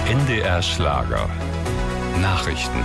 NDR Schlager. Nachrichten.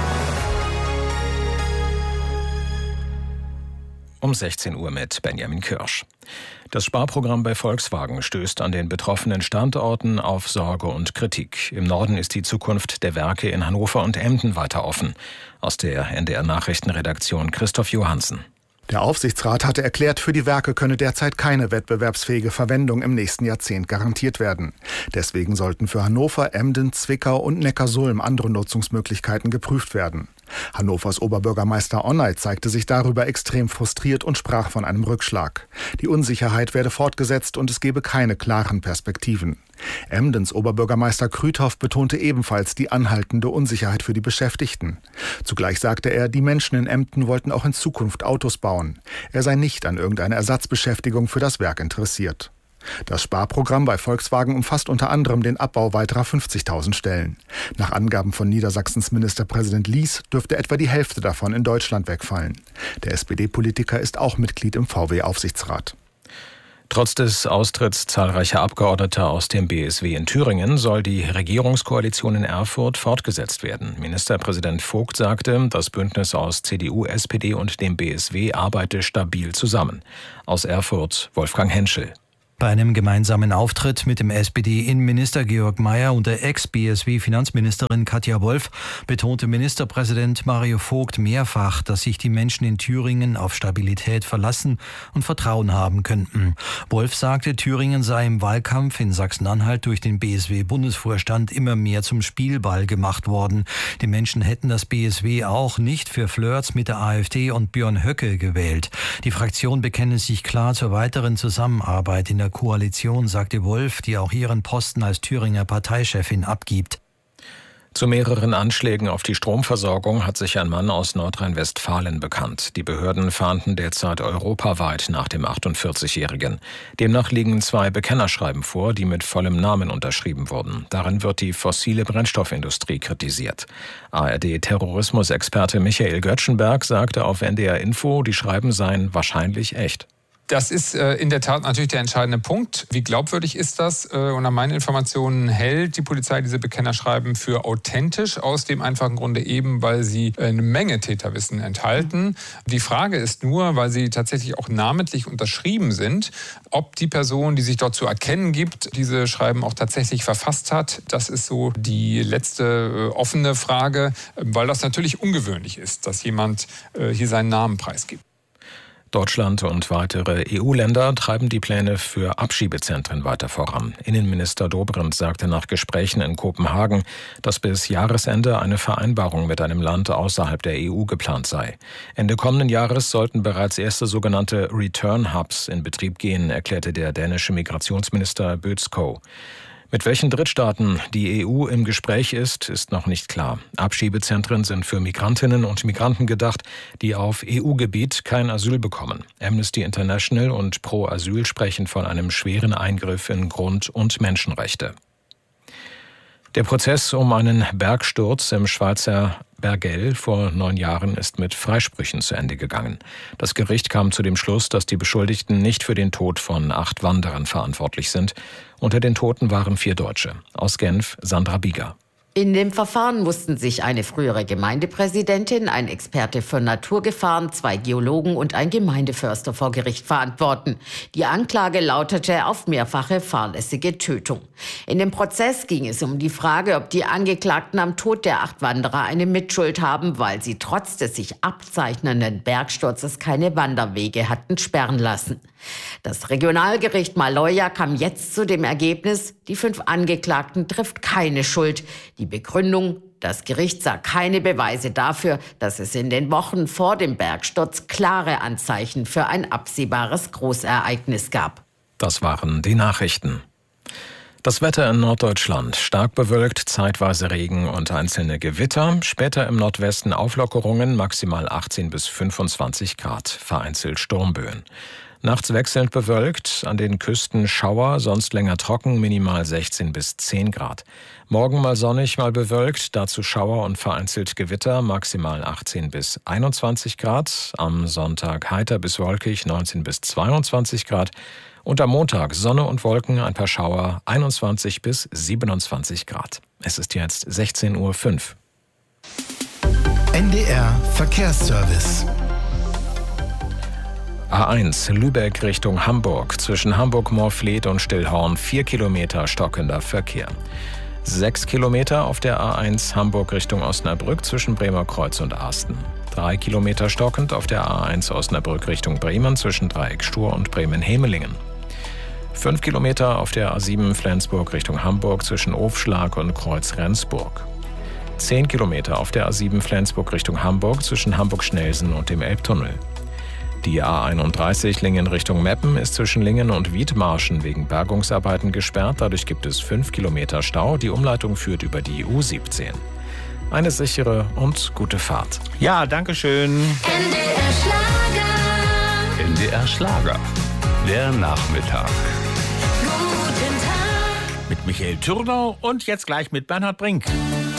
Um 16 Uhr mit Benjamin Kirsch. Das Sparprogramm bei Volkswagen stößt an den betroffenen Standorten auf Sorge und Kritik. Im Norden ist die Zukunft der Werke in Hannover und Emden weiter offen. Aus der NDR Nachrichtenredaktion Christoph Johansen. Der Aufsichtsrat hatte erklärt, für die Werke könne derzeit keine wettbewerbsfähige Verwendung im nächsten Jahrzehnt garantiert werden. Deswegen sollten für Hannover, Emden, Zwickau und Neckarsulm andere Nutzungsmöglichkeiten geprüft werden. Hannovers Oberbürgermeister Onay zeigte sich darüber extrem frustriert und sprach von einem Rückschlag. Die Unsicherheit werde fortgesetzt und es gebe keine klaren Perspektiven. Emdens Oberbürgermeister Krüthoff betonte ebenfalls die anhaltende Unsicherheit für die Beschäftigten. Zugleich sagte er, die Menschen in Emden wollten auch in Zukunft Autos bauen. Er sei nicht an irgendeiner Ersatzbeschäftigung für das Werk interessiert. Das Sparprogramm bei Volkswagen umfasst unter anderem den Abbau weiterer 50.000 Stellen. Nach Angaben von Niedersachsens Ministerpräsident Lies dürfte etwa die Hälfte davon in Deutschland wegfallen. Der SPD-Politiker ist auch Mitglied im VW-Aufsichtsrat. Trotz des Austritts zahlreicher Abgeordneter aus dem BSW in Thüringen soll die Regierungskoalition in Erfurt fortgesetzt werden. Ministerpräsident Vogt sagte, das Bündnis aus CDU, SPD und dem BSW arbeite stabil zusammen. Aus Erfurt Wolfgang Henschel. Bei einem gemeinsamen Auftritt mit dem SPD-Innenminister Georg Mayer und der Ex-BSW-Finanzministerin Katja Wolf betonte Ministerpräsident Mario Vogt mehrfach, dass sich die Menschen in Thüringen auf Stabilität verlassen und Vertrauen haben könnten. Wolf sagte, Thüringen sei im Wahlkampf in Sachsen-Anhalt durch den BSW-Bundesvorstand immer mehr zum Spielball gemacht worden. Die Menschen hätten das BSW auch nicht für Flirts mit der AfD und Björn Höcke gewählt. Die Fraktion bekenne sich klar zur weiteren Zusammenarbeit in der Koalition, sagte Wolf, die auch ihren Posten als Thüringer Parteichefin abgibt. Zu mehreren Anschlägen auf die Stromversorgung hat sich ein Mann aus Nordrhein-Westfalen bekannt. Die Behörden fahnden derzeit europaweit nach dem 48-Jährigen. Demnach liegen 2 Bekennerschreiben vor, die mit vollem Namen unterschrieben wurden. Darin wird die fossile Brennstoffindustrie kritisiert. ARD-Terrorismusexperte Michael Göttschenberg sagte auf NDR Info, die Schreiben seien wahrscheinlich echt. Das ist in der Tat natürlich der entscheidende Punkt. Wie glaubwürdig ist das? Und nach meinen Informationen hält die Polizei diese Bekennerschreiben für authentisch, aus dem einfachen Grunde eben, weil sie eine Menge Täterwissen enthalten. Die Frage ist nur, weil sie tatsächlich auch namentlich unterschrieben sind, ob die Person, die sich dort zu erkennen gibt, diese Schreiben auch tatsächlich verfasst hat. Das ist so die letzte offene Frage, weil das natürlich ungewöhnlich ist, dass jemand hier seinen Namen preisgibt. Deutschland und weitere EU-Länder treiben die Pläne für Abschiebezentren weiter voran. Innenminister Dobrindt sagte nach Gesprächen in Kopenhagen, dass bis Jahresende eine Vereinbarung mit einem Land außerhalb der EU geplant sei. Ende kommenden Jahres sollten bereits erste sogenannte Return-Hubs in Betrieb gehen, erklärte der dänische Migrationsminister Bødskov. Mit welchen Drittstaaten die EU im Gespräch ist noch nicht klar. Abschiebezentren sind für Migrantinnen und Migranten gedacht, die auf EU-Gebiet kein Asyl bekommen. Amnesty International und Pro Asyl sprechen von einem schweren Eingriff in Grund- und Menschenrechte. Der Prozess um einen Bergsturz im Schweizer Bergell vor 9 Jahren ist mit Freisprüchen zu Ende gegangen. Das Gericht kam zu dem Schluss, dass die Beschuldigten nicht für den Tod von 8 Wanderern verantwortlich sind. Unter den Toten waren 4 Deutsche. Aus Genf Sandra Bieger. In dem Verfahren mussten sich eine frühere Gemeindepräsidentin, ein Experte für Naturgefahren, 2 Geologen und ein Gemeindeförster vor Gericht verantworten. Die Anklage lautete auf mehrfache fahrlässige Tötung. In dem Prozess ging es um die Frage, ob die Angeklagten am Tod der 8 Wanderer eine Mitschuld haben, weil sie trotz des sich abzeichnenden Bergsturzes keine Wanderwege hatten sperren lassen. Das Regionalgericht Maloja kam jetzt zu dem Ergebnis, die 5 Angeklagten trifft keine Schuld. Die Begründung: Das Gericht sah keine Beweise dafür, dass es in den Wochen vor dem Bergsturz klare Anzeichen für ein absehbares Großereignis gab. Das waren die Nachrichten. Das Wetter in Norddeutschland: stark bewölkt, zeitweise Regen und einzelne Gewitter. Später im Nordwesten Auflockerungen, maximal 18 bis 25 Grad, vereinzelt Sturmböen. Nachts wechselnd bewölkt, an den Küsten Schauer, sonst länger trocken, minimal 16 bis 10 Grad. Morgen mal sonnig, mal bewölkt, dazu Schauer und vereinzelt Gewitter, maximal 18 bis 21 Grad. Am Sonntag heiter bis wolkig, 19 bis 22 Grad. Und am Montag Sonne und Wolken, ein paar Schauer, 21 bis 27 Grad. Es ist jetzt 16:05 Uhr. NDR Verkehrsservice. A1 Lübeck Richtung Hamburg. Zwischen Hamburg-Moorfleet und Stillhorn 4 Kilometer stockender Verkehr. 6 Kilometer auf der A1 Hamburg Richtung Osnabrück zwischen Bremerkreuz und Asten. 3 Kilometer stockend auf der A1 Osnabrück Richtung Bremen zwischen Dreieck Stur und Bremen-Hemelingen. 5 Kilometer auf der A7 Flensburg Richtung Hamburg zwischen Ofschlag und Kreuz Rendsburg. 10 Kilometer auf der A7 Flensburg Richtung Hamburg zwischen Hamburg-Schnelsen und dem Elbtunnel. Die A31 Lingen Richtung Meppen ist zwischen Lingen und Wiedmarschen wegen Bergungsarbeiten gesperrt. Dadurch gibt es 5 Kilometer Stau. Die Umleitung führt über die U17. Eine sichere und gute Fahrt. Ja, danke schön. NDR Schlager. NDR Schlager. Der Nachmittag. Guten Tag. Mit Michael Türnau und jetzt gleich mit Bernhard Brink.